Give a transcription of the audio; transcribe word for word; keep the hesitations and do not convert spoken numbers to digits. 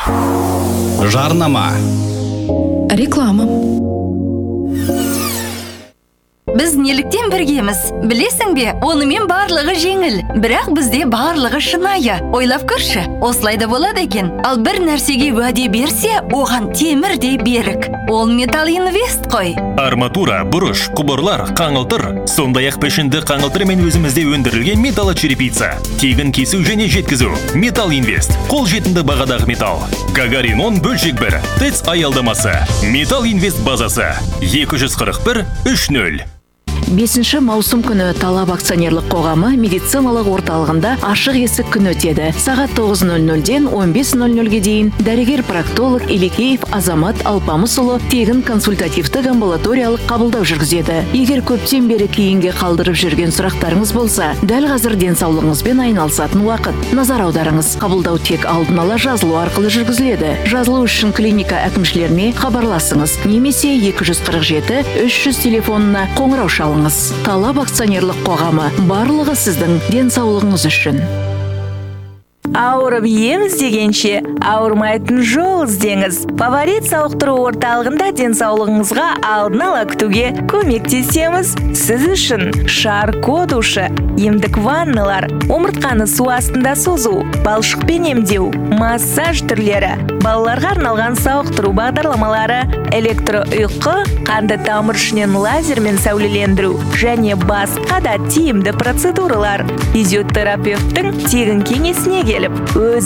Жарнама. Реклама. Біз неліктен біргеміз? Білесің бе, онымен барлығы жеңіл. Бірақ бізде барлығы шынайы. Ойлап көрші, осылайда болады екен. Ал бір нәрсеге уәде берсе, оған темірдей берік. Ол Металл Инвест қой. Арматура, бұрыш, құбырлар, қаңылтыр, сондай-ақ пішінді қаңылтырмен өзімізде өндірілген металлочерепица. Тегін кесу және жеткізу. Металл Инвест. Қол жетімді бағадағы металл. Гагарин он бөлшек бір. ТЭЦ аялдамасы. Металл Инвест базасы. екі жүз қырық бір үш нөл. бесінші маусым күні Талап акционерлік қоғамы медициналық орталығында ашық есік күн өтеді. Сағат тоғыз нөл нөлден он бес нөл нөлге дейін дәрігер-проктолог Елекеев Азамат Алпамысұлы тегін консультативтік амбулаториялық қабылдау жүргізеді. Егер көптен бері кейінге қалдырып жүрген сұрақтарыңыз болса, дәл қазір денсаулығыңызбен айналысатын уақыт. Назар аударыңыз, қабылдау тек алдын ала жазылу арқылы жүргізіледі. Жазылу үшін клиника әкімшілеріне хабарласыңыз, немесе екі жүз қырық жеті үш жүз телефонына қоңырау шалыңыз. Талап акционерлік қоғамы, барлығы сіздің денсаулығыңыз үшін. Ауырып ем іздегенше, ауырмайтын жол іздеңіз. Фаворит сауықтыру орталығында денсаулығыңызға алдын ала күтуге көмектесеміз. Сіз үшін Шарко душы, емдік ванналар, омыртқаны су астында созу, балшықпен емдеу, массаж түрлері, балаларға арналған сауықтыру бағдарламалары, электроұйқы, қанды тамыр ішінен лазермен сәулелендіру және басқа да тиімді процедуралар. Физиотерапевттің тегін кеңесіне келіп, өз